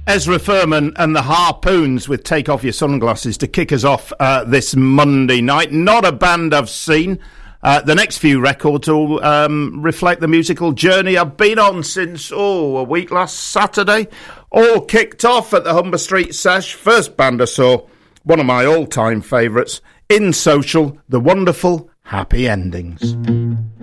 Ezra Furman and the Harpoons with Take Off Your Sunglasses to kick us off this Monday night. Not a band I've seen. The next few records will reflect the musical journey I've been on since, a week last Saturday. All kicked off at the Humber Street Sesh. First band I saw, one of my all-time favourites, In Social, The Wonderful Happy Endings.